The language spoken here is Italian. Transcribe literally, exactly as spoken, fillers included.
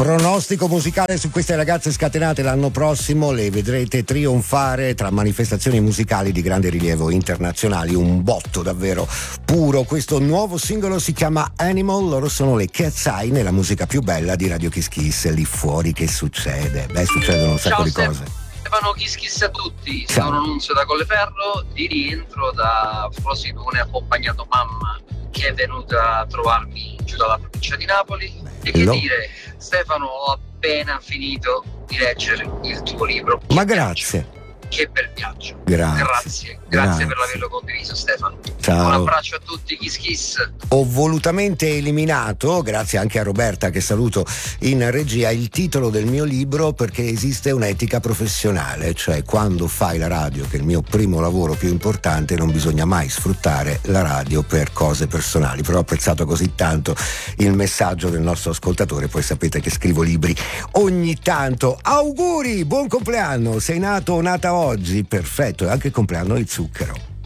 Pronostico musicale su queste ragazze scatenate: l'anno prossimo le vedrete trionfare tra manifestazioni musicali di grande rilievo internazionali, un botto davvero puro. Questo nuovo singolo si chiama Animal, loro sono le Cat's Eye nella musica più bella di Radio Kiss Kiss. Lì fuori che succede? Beh, succedono un sacco Ciao, di Stef- cose. Stefano Kiss Kiss a tutti, Ciao. sono Nunzio da Colleferro, di rientro da Frosinone, accompagnato mamma che è venuta a trovarmi giù dalla provincia di Napoli. E che Lo- dire, Stefano, ho appena finito di leggere il tuo libro. Ma Che grazie. viaggio, che bel viaggio. Grazie. Grazie, grazie Grazie. per averlo condiviso, Stefano. Ciao. Un abbraccio a tutti, Kiss Kiss. Ho volutamente eliminato, grazie anche a Roberta che saluto in regia, il titolo del mio libro perché esiste un'etica professionale, cioè quando fai la radio, che è il mio primo lavoro più importante, non bisogna mai sfruttare la radio per cose personali. Però ho apprezzato così tanto il messaggio del nostro ascoltatore, poi sapete che scrivo libri ogni tanto. Auguri, buon compleanno, sei nato o nata oggi, perfetto, e anche il compleanno di zucchero.